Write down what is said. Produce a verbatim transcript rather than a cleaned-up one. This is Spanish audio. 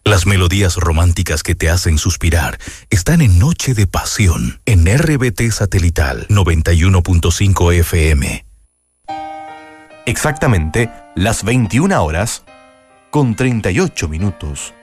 Las melodías románticas que te hacen suspirar están en Noche de Pasión, en R B T Satelital noventa y uno punto cinco F M. Exactamente las veintiuna horas con treinta y ocho minutos.